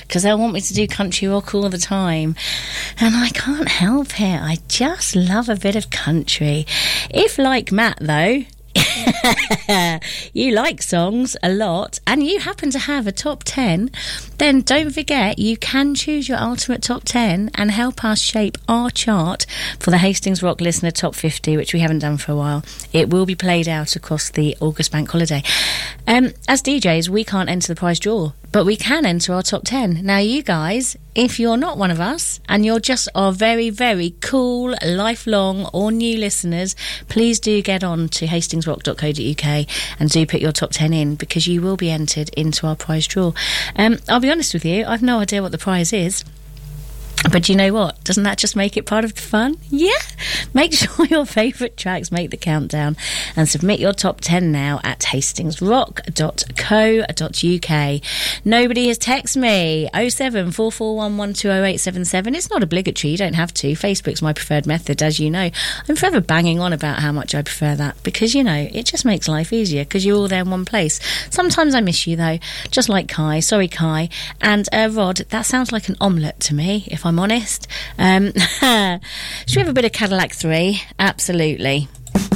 because they want me to do country rock all the time. And I can't help it. I just love a bit of country. If, like Matt, though, you like songs a lot and you happen to have a top 10, then don't forget you can choose your ultimate top 10 and help us shape our chart for the Hastings Rock Listener Top 50, which we haven't done for a while. It will be played out across the August bank holiday. As DJs, we can't enter the prize draw, but we can enter our top 10. Now, you guys, if you're not one of us and you're just our very, very cool, lifelong or new listeners, please do get on to hastingsrock.co.uk and do put your top 10 in, because you will be entered into our prize draw. I'll be honest with you, I've no idea what the prize is. But you know what? Doesn't that just make it part of the fun? Yeah! Make sure your favourite tracks make the countdown and submit your top 10 now at hastingsrock.co.uk. Nobody has texted me. 07441120877. It's not obligatory. You don't have to. Facebook's my preferred method, as you know. I'm forever banging on about how much I prefer that because, you know, it just makes life easier because you're all there in one place. Sometimes I miss you, though, just like Kai. Sorry, Kai. And Rod, that sounds like an omelette to me, if I'm honest. Should we have a bit of Cadillac 3? Absolutely.